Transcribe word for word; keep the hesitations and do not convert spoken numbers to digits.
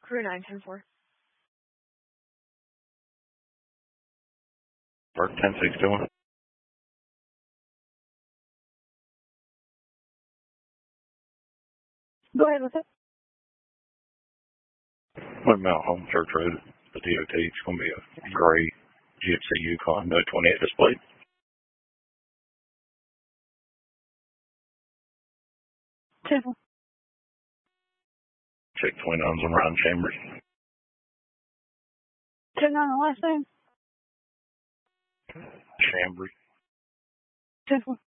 Crew nine ten four. Park ten sixty-one. Go ahead with it. One Mount Home Church Road, the D O T. It's going to be a gray G M C Yukon, no twenty-eight display. ten. Check twenty-nines on Ryan Chambers. ten nine the last name. Chambers. ten four.